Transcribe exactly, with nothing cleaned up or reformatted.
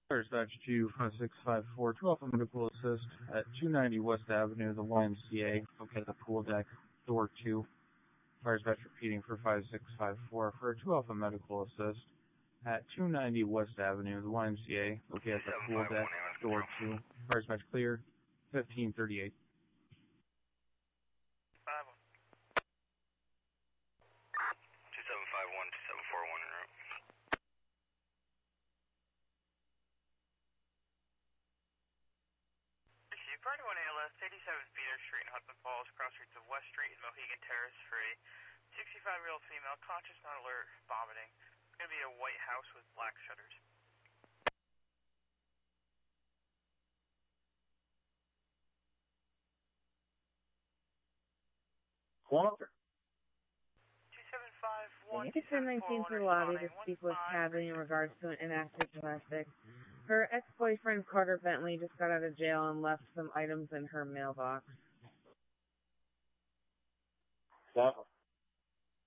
Dispatch to five six five four, two Alpha Medical Assist at two ninety West Avenue, the Y M C A, located at the pool deck, door two. Fire dispatch repeating for five six five four for two Alpha Medical Assist at two ninety West Avenue, the Y M C A, located at the pool deck, door two. Fire dispatch clear, fifteen thirty-eight. two seven five one, two seven four one en route. Party one A L S, eighty-seven Peter Street in Hudson Falls, cross streets of West Street and Mohegan Terrace for a sixty-five-year-old female, conscious, not alert, vomiting. It's going to be a white house with black shutters. Walter. two seven five one, Thank you for nineteen to the lobby to speak with Kathy in regards to an inactive domestic. Her ex-boyfriend, Carter Bentley, just got out of jail and left some items in her mailbox. That